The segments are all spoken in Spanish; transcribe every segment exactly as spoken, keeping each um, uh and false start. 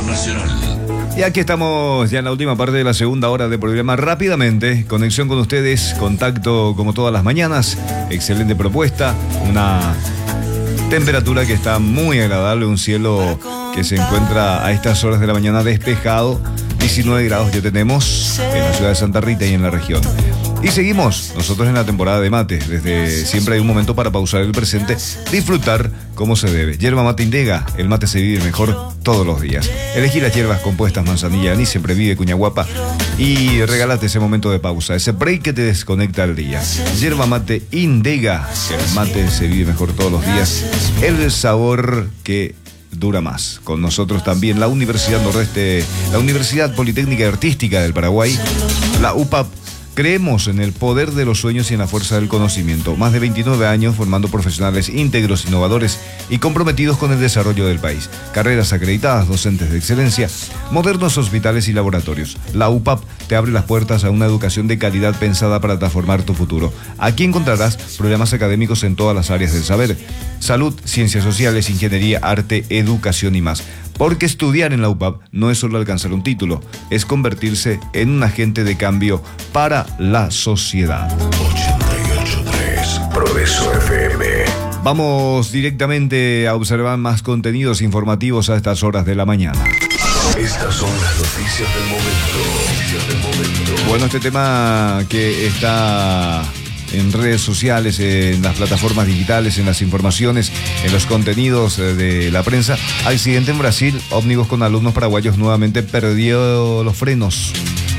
Internacional. Y aquí estamos ya en la última parte de la segunda hora del programa. Rápidamente, conexión con ustedes, contacto como todas las mañanas. Excelente propuesta, una temperatura que está muy agradable, un cielo que se encuentra a estas horas de la mañana despejado. diecinueve grados ya tenemos en la ciudad de Santa Rita y en la región. Y seguimos nosotros en la temporada de mate. Desde siempre hay un momento para pausar el presente, disfrutar como se debe. Yerba Mate Indega, el mate se vive mejor todos los días. Elegí las hierbas compuestas manzanilla, anís, siempre vive, cuña guapa. Y regálate ese momento de pausa, ese break que te desconecta al día. Yerba Mate Indega, el mate se vive mejor todos los días. El sabor que dura más. Con nosotros también la Universidad Nordeste, la Universidad Politécnica y Artística del Paraguay, la U P A P. Creemos en el poder de los sueños y en la fuerza del conocimiento. Más de veintinueve años formando profesionales íntegros, innovadores y comprometidos con el desarrollo del país. Carreras acreditadas, docentes de excelencia, modernos hospitales y laboratorios. La U P A P te abre las puertas a una educación de calidad pensada para transformar tu futuro. Aquí encontrarás programas académicos en todas las áreas del saber: salud, ciencias sociales, ingeniería, arte, educación y más. Porque estudiar en la U P A P no es solo alcanzar un título, es convertirse en un agente de cambio para la sociedad. ochenta y ocho punto tres Progreso F M. Vamos directamente a observar más contenidos informativos a estas horas de la mañana. Estas son las noticias del momento. Noticias del momento. Bueno, este tema que está en redes sociales, en las plataformas digitales, en las informaciones, en los contenidos de la prensa. Accidente en Brasil, ómnibus con alumnos paraguayos nuevamente perdió los frenos.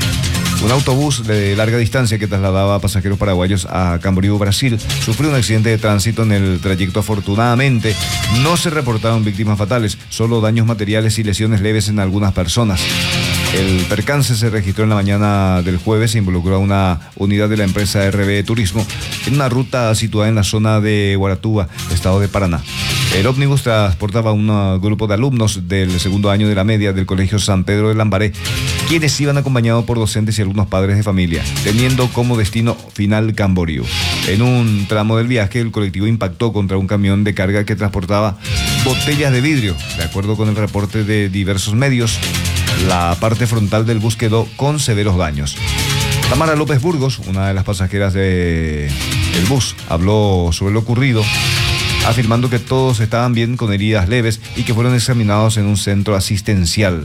Un autobús de larga distancia que trasladaba a pasajeros paraguayos a Camboriú, Brasil, sufrió un accidente de tránsito en el trayecto. Afortunadamente, no se reportaron víctimas fatales, solo daños materiales y lesiones leves en algunas personas. El percance se registró en la mañana del jueves e involucró a una unidad de la empresa R B Turismo en una ruta situada en la zona de Guaratuba, estado de Paraná. El ómnibus transportaba a un grupo de alumnos del segundo año de la media del Colegio San Pedro de Lambaré, quienes iban acompañados por docentes y algunos padres de familia, teniendo como destino final Camboriú. En un tramo del viaje, el colectivo impactó contra un camión de carga que transportaba botellas de vidrio. De acuerdo con el reporte de diversos medios, la parte frontal del bus quedó con severos daños. Tamara López Burgos, una de las pasajeras del bus, habló sobre lo ocurrido, afirmando que todos estaban bien con heridas leves y que fueron examinados en un centro asistencial.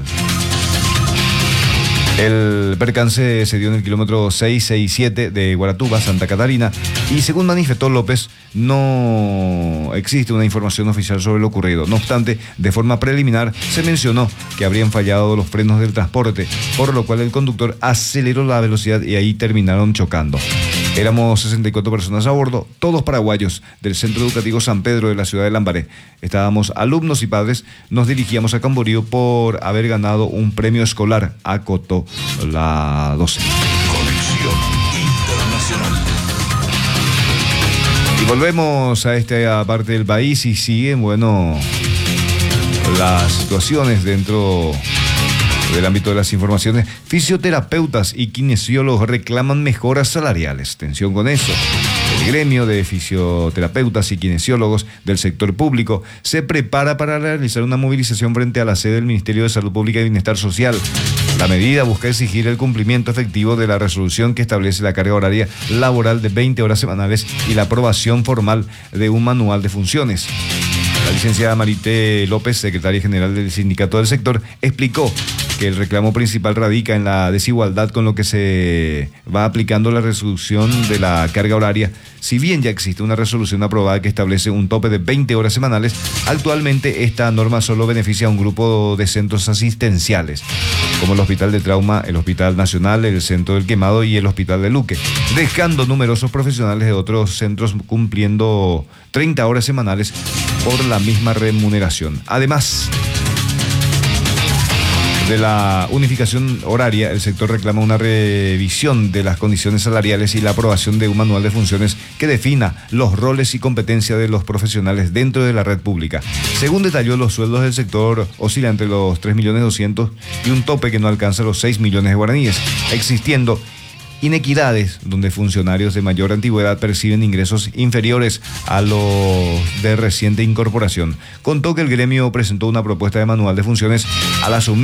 El percance se dio en el kilómetro seiscientos sesenta y siete de Guaratuba, Santa Catarina, y según manifestó López, no existe una información oficial sobre lo ocurrido. No obstante, de forma preliminar se mencionó que habrían fallado los frenos del transporte, por lo cual el conductor aceleró la velocidad y ahí terminaron chocando. Éramos sesenta y cuatro personas a bordo, todos paraguayos, del Centro Educativo San Pedro de la ciudad de Lambaré. Estábamos alumnos y padres, nos dirigíamos a Camboriú por haber ganado un premio escolar, acotó la docente. Conexión Internacional. Y volvemos a esta parte del país y siguen, bueno, las situaciones dentro del ámbito de las informaciones. Fisioterapeutas y kinesiólogos reclaman mejoras salariales. Atención con eso. El gremio de fisioterapeutas y kinesiólogos del sector público se prepara para realizar una movilización frente a la sede del Ministerio de Salud Pública y Bienestar Social. La medida busca exigir el cumplimiento efectivo de la resolución que establece la carga horaria laboral de veinte horas semanales y la aprobación formal de un manual de funciones. La licenciada Marité López, secretaria general del sindicato del sector, explicó que el reclamo principal radica en la desigualdad con lo que se va aplicando la resolución de la carga horaria. Si bien ya existe una resolución aprobada que establece un tope de veinte horas semanales, actualmente esta norma solo beneficia a un grupo de centros asistenciales, como el Hospital de Trauma, el Hospital Nacional, el Centro del Quemado y el Hospital de Luque, dejando numerosos profesionales de otros centros cumpliendo treinta horas semanales por la misma remuneración. Además de la unificación horaria, el sector reclama una revisión de las condiciones salariales y la aprobación de un manual de funciones que defina los roles y competencias de los profesionales dentro de la red pública. Según detalló, los sueldos del sector oscilan entre los tres millones doscientos y un tope que no alcanza los seis millones de guaraníes, existiendo inequidades donde funcionarios de mayor antigüedad perciben ingresos inferiores a los de reciente incorporación. Contó que el gremio presentó una propuesta de manual de funciones al asumir